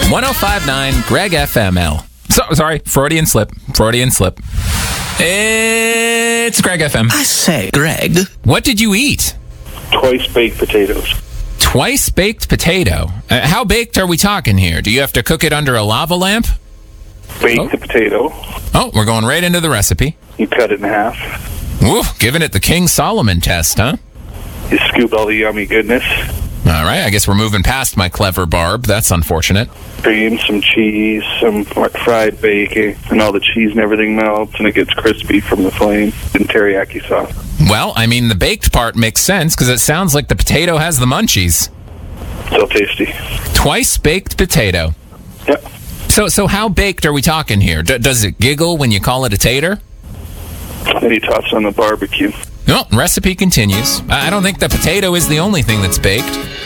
105.9 Greg FML. Sorry, Freudian slip. It's Greg FM. I say, Greg. What did you eat? Twice baked potatoes. Twice baked potato. How baked are we talking here? Do you have to cook it under a lava lamp? Bake the potato. Oh, we're going right into the recipe. You cut it in half. Ooh, giving it the King Solomon test, huh? You scoop all the yummy goodness. All right, I guess we're moving past my clever barb. That's unfortunate. Cream, some cheese, some fried bacon, and all the cheese and everything melts, and it gets crispy from the flame, and teriyaki sauce. Well, I mean, the baked part makes sense because it sounds like the potato has the munchies. So tasty. Twice baked potato. Yep. So how baked are we talking here? Does it giggle when you call it a tater? Then you toss it on the barbecue. No, recipe continues. I don't think the potato is the only thing that's baked.